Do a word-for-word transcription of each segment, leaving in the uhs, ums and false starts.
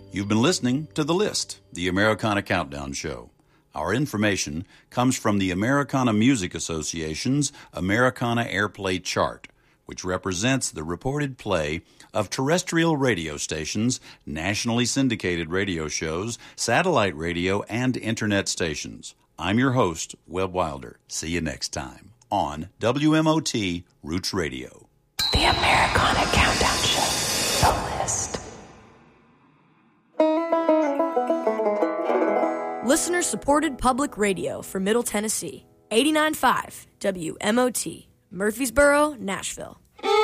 You've been listening to The List, the Americana Countdown Show. Our information comes from the Americana Music Association's Americana Airplay Chart, which represents the reported play of terrestrial radio stations, nationally syndicated radio shows, satellite radio, and internet stations. I'm your host, Webb Wilder. See you next time on W M O T Roots Radio. The Americana Countdown Show. The List. Listener-supported public radio for Middle Tennessee. eighty-nine point five W M O T, Murfreesboro, Nashville.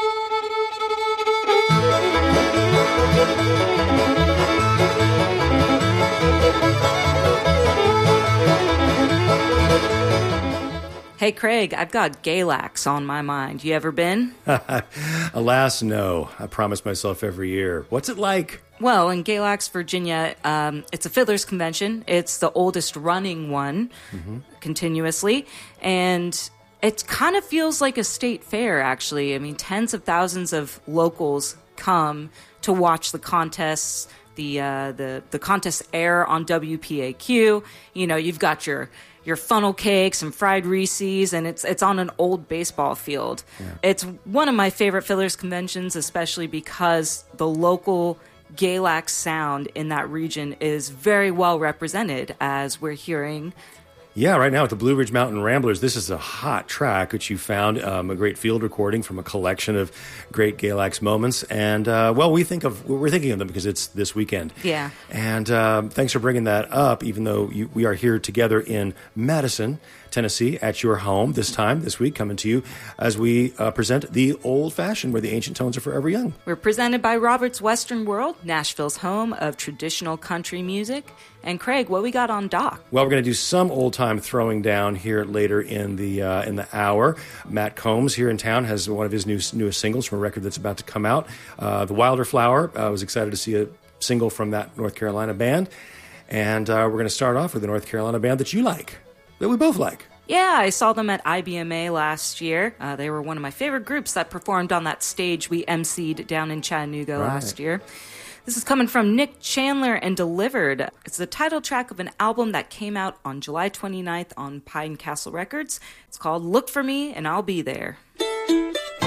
Hey, Craig, I've got Galax on my mind. You ever been? Alas, no. I promise myself every year. What's it like? Well, in Galax, Virginia, um, it's a fiddler's convention. It's the oldest running one mm-hmm. continuously. And it kind of feels like a state fair, actually. I mean, tens of thousands of locals come to watch the contests. The, uh, the, the contests air on W P A Q. You know, you've got your... your funnel cakes and fried Reese's, and it's it's on an old baseball field. Yeah. It's one of my favorite fiddlers conventions, especially because the local Galax sound in that region is very well represented, as we're hearing. Yeah, right now at the Blue Ridge Mountain Ramblers, this is a hot track which you found, um, a great field recording from a collection of great Galax moments. And, uh, well, we think of, we're thinking of them because it's this weekend. Yeah. And um, thanks for bringing that up, even though you, we are here together in Madison, Tennessee, at your home this time, this week, coming to you as we uh, present The Old Fashioned, where the ancient tones are forever young. We're presented by Robert's Western World, Nashville's home of traditional country music. And Craig, what we got on dock? Well, we're going to do some old-time throwing down here later in the uh, in the hour. Matt Combs here in town has one of his new, newest singles from a record that's about to come out. Uh, the Wilder Flower. I was excited to see a single from that North Carolina band. And uh, we're going to start off with a North Carolina band that you like, that we both like. Yeah, I saw them at I B M A last year. Uh, they were one of my favorite groups that performed on that stage we emceed down in Chattanooga right. last year. This is coming from Nick Chandler and Delivered. It's the title track of an album that came out on July twenty-ninth on Pine Castle Records. It's called Look For Me and I'll Be There.